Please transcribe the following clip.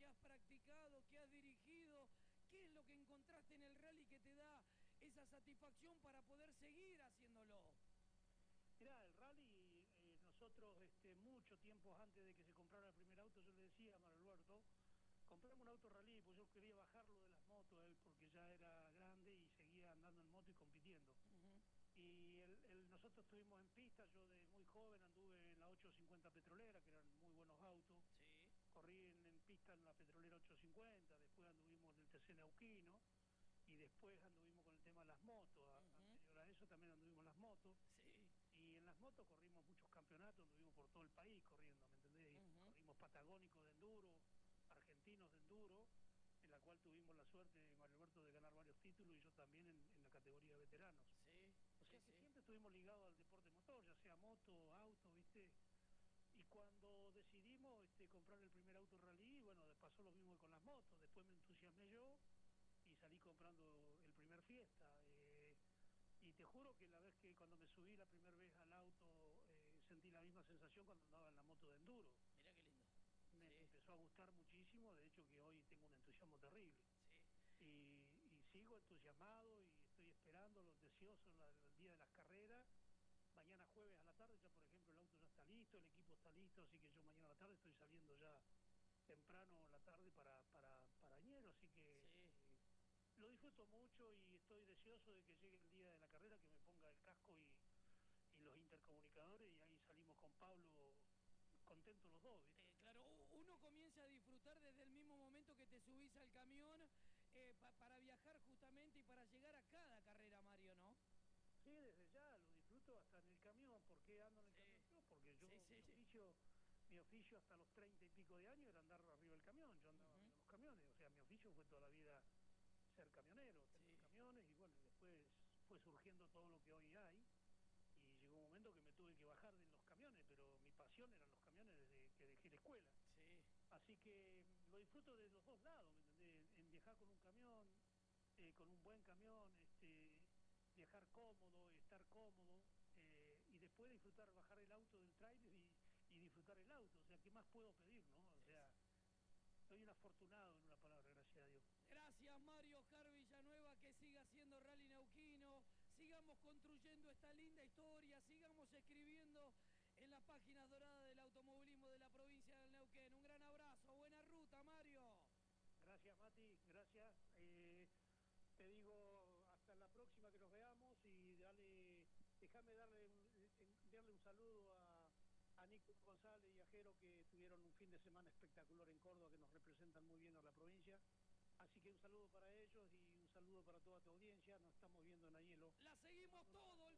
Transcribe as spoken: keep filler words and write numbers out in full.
has practicado, que has dirigido? ¿Qué es lo que encontraste en el rally que te da esa satisfacción para poder seguir haciéndolo? Mirá, el rally, eh, nosotros este, mucho tiempo antes de que se comprara el primer auto, yo le decía a Mario Alberto, compramos un auto rally, pues yo quería bajarlo de las motos a él porque ya era grande y seguía andando en moto y compitiendo. Uh-huh. Y el, el, nosotros estuvimos en pista, yo de muy joven anduve en la ochocientos cincuenta petrolera, que eran muy buenos autos. Sí. Corrí en, en pista en la petrolera ochocientos cincuenta, después anduvimos en el T C Neuquino, y después anduvimos con el tema de las motos. Uh-huh. Anterior a eso también anduvimos en las motos. Sí. Y en las motos corrimos muchos campeonatos, anduvimos por todo el país corriendo, ¿me entendés? Uh-huh. Corrimos patagónicos de enduro, argentinos de enduro, en la cual tuvimos la suerte, Mario Alberto, de ganar varios títulos y yo también en, en la categoría de veteranos. Sí, o sea sí, que sí. siempre estuvimos ligados al deporte motor, ya sea moto, auto, ¿viste? Y cuando decidimos este, comprar el primer auto rally, bueno, pasó lo mismo que con las motos, después me entusiasmé yo y salí comprando el primer Fiesta. Eh, y te juro que la vez que cuando me subí la primera vez al auto eh, sentí la misma sensación cuando andaba en la moto de enduro. Mirá qué lindo. Me, Sí. me empezó a gustar muchísimo, de hecho que hoy tengo un entusiasmo terrible. Sí. Y, y sigo entusiasmado y estoy esperando, los deseosos, la, el día de las carreras. Mañana jueves a la tarde ya, por ejemplo, el auto ya está listo, el equipo está listo, así que yo mañana a la tarde estoy saliendo ya temprano en la tarde para, para, para Añelo, así que Sí. eh, lo disfruto mucho y estoy deseoso de que llegue el día de la carrera, que me ponga el casco y, y los intercomunicadores, y ahí salimos con Pablo contentos los dos, ¿viste? Eh, claro, uno comienza a disfrutar desde el mismo momento que te subís al camión eh, pa para viajar justamente y para llegar a cada carrera, Mario, ¿no? Sí, desde ya lo disfruto hasta en el camión. ¿Por qué ando en el sí. camión yo? Porque yo, sí, sí, mi sí. oficio, mi oficio hasta los treinta y pico de años era andar arriba del camión. Yo andaba uh-huh. arriba de los camiones, o sea, mi oficio fue toda la vida ser camionero, tener sí. camiones, y bueno, después fue surgiendo todo lo que hoy hay, y llegó un momento que me tuve que bajar de los camiones, pero mi pasión eran los camiones desde que dejé la escuela. Sí. Así que lo disfruto de los dos lados, ¿me entendés? En viajar con un camión, eh, con un buen camión, este, viajar cómodo, estar cómodo, eh, y después disfrutar, bajar el auto del trailer y, y disfrutar el auto. O sea, ¿qué más puedo pedir, no? O sea, soy un afortunado, en una palabra, gracias a Dios. Gracias, Mario Jar Villanueva, que siga siendo Rally Neuquino, sigamos construyendo esta linda historia, sigamos escribiendo en las páginas doradas del automovilismo de la provincia del Neuquén. Un gran abrazo, buena ruta, Mario. Gracias, Mati, gracias. Eh, te digo, hasta la próxima que nos veamos, y dale, déjame darle un, darle un saludo a, a Nico González y a Jero, que tuvieron un fin de semana espectacular en Córdoba, que nos representan muy bien a la provincia. Así que un saludo para ellos y un saludo para toda tu audiencia. Nos estamos viendo en Añelo. La seguimos todo el